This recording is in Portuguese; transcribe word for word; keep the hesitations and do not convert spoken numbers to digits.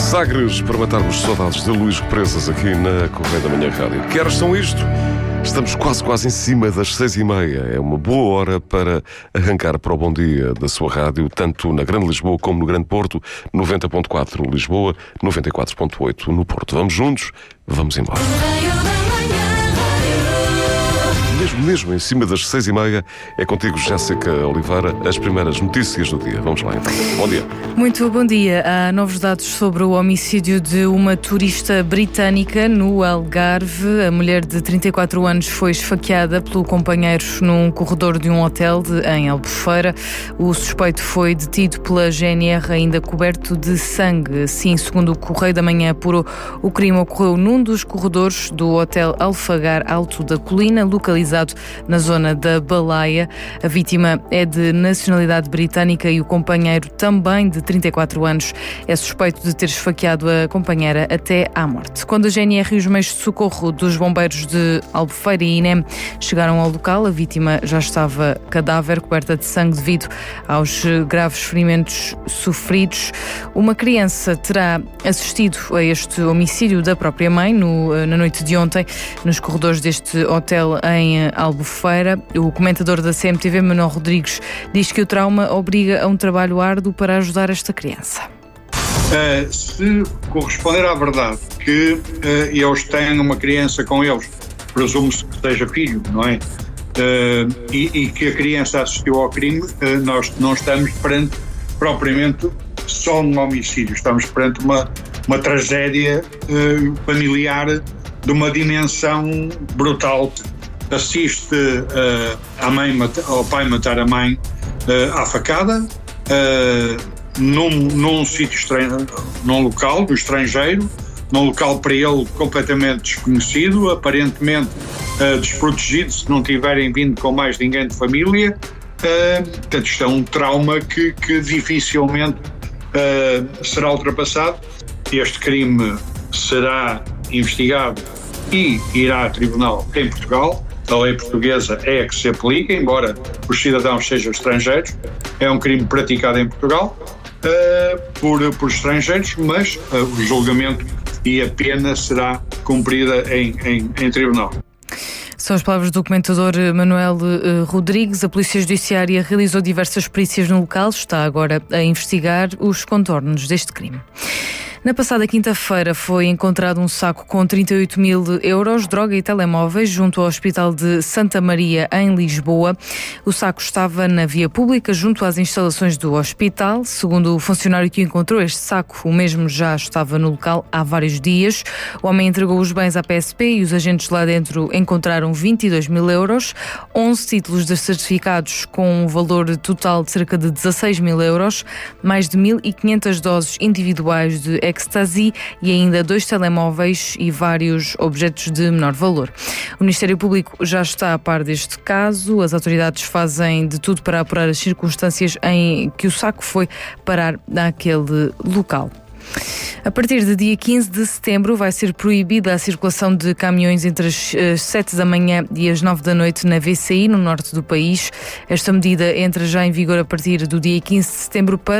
Sagres para matarmos saudades de Luís Represas aqui na Correia da Manhã Rádio. Que horas são isto? Estamos quase, quase em cima das seis e meia. É uma boa hora para arrancar para o bom dia da sua rádio, tanto na Grande Lisboa como no Grande Porto, noventa ponto quatro Lisboa, noventa e quatro ponto oito no Porto. Vamos juntos, vamos embora. Mesmo, mesmo em cima das seis e meia, é contigo, Jéssica Oliveira, as primeiras notícias do dia. Vamos lá então. Bom dia. Muito bom dia. Há novos dados sobre o homicídio de uma turista britânica no Algarve. A mulher de trinta e quatro anos foi esfaqueada pelo companheiro num corredor de um hotel de, em Albufeira. O suspeito foi detido pela G N R ainda coberto de sangue. Assim, segundo o Correio da Manhã apurou, o crime ocorreu num dos corredores do Hotel Alfagar Alto da Colina, localizado na zona da Balaia. A vítima é de nacionalidade britânica e o companheiro, também de trinta e quatro anos, é suspeito de ter esfaqueado a companheira até à morte. Quando a G N R e os meios de socorro dos bombeiros de Albufeira e INEM chegaram ao local, a vítima já estava cadáver, coberta de sangue devido aos graves ferimentos sofridos. Uma criança terá assistido a este homicídio da própria mãe no, na noite de ontem, nos corredores deste hotel em Albufeira. O comentador da C M T V, Manuel Rodrigues, diz que o trauma obriga a um trabalho árduo para ajudar esta criança. Uh, se corresponder à verdade que uh, eles têm uma criança com eles, presume-se que seja filho, não é? Uh, e, e que a criança assistiu ao crime, uh, nós não estamos perante propriamente só um homicídio, estamos perante uma, uma tragédia uh, familiar de uma dimensão brutal. Assiste uh, a mãe, ao pai matar a mãe uh, à facada, uh, num, num sítio estranho, num local do estrangeiro, num local para ele completamente desconhecido, aparentemente uh, desprotegido, se não tiverem vindo com mais ninguém de família. Uh, portanto, isto é um trauma que, que dificilmente uh, será ultrapassado. Este crime será investigado e irá a tribunal em Portugal. A lei portuguesa é a que se aplica, embora os cidadãos sejam estrangeiros. É um crime praticado em Portugal uh, por, por estrangeiros, mas uh, o julgamento e a pena será cumprida em, em, em tribunal. São as palavras do comentador Manuel uh, Rodrigues. A Polícia Judiciária realizou diversas perícias no local, está agora a investigar os contornos deste crime. Na passada quinta-feira foi encontrado um saco com trinta e oito mil euros, droga e telemóveis junto ao Hospital de Santa Maria, em Lisboa. O saco estava na via pública, junto às instalações do hospital. Segundo o funcionário que encontrou este saco, o mesmo já estava no local há vários dias. O homem entregou os bens à P S P e os agentes lá dentro encontraram vinte e dois mil euros, onze títulos de certificados com um valor total de cerca de dezasseis mil euros, mais de mil e quinhentas doses individuais de ecstasy e ainda dois telemóveis e vários objetos de menor valor. O Ministério Público já está a par deste caso. As autoridades fazem de tudo para apurar as circunstâncias em que o saco foi parar naquele local. A partir de dia quinze de setembro vai ser proibida a circulação de caminhões entre as sete da manhã e as nove da noite na V C I, no norte do país. Esta medida entra já em vigor a partir do dia quinze de setembro para